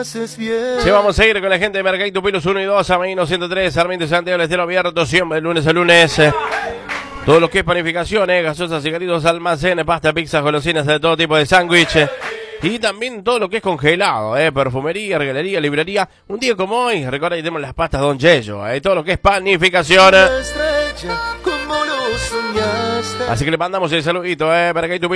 haces bien. Sí, vamos a ir con la gente de Mercadito Pilos 1 y 2, Ameguino 103, Sarmiento y Santiago del Estero abierto siempre de lunes a lunes. Todo lo que es panificación, gaseosas, cigarrillos, almacenes, pasta, pizzas, golosinas de todo tipo de sándwich. Y también todo lo que es congelado, perfumería, regalería, librería. Un día como hoy, recuerda que tenemos las pastas Don Yello, todo lo que es panificación. La estrella, como lo soñaste. Así que le mandamos el saludito, Mercadito